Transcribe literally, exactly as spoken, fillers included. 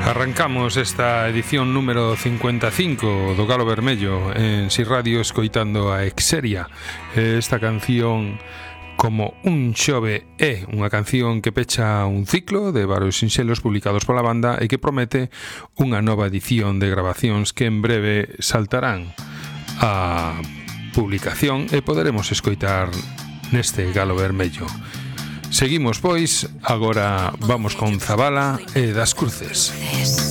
Arrancamos esta edición número cincuenta e cinco do Galo Vermello en Si Radio, escoitando a Exeria. Esta canción, Como un Xove, é unha canción que pecha un ciclo de varios sinxelos publicados pola banda e que promete unha nova edición de grabacións que en breve saltarán a publicación e poderemos escoitar neste Galo Vermello. Seguimos, pois, agora vamos con Zabala e Das Cruces.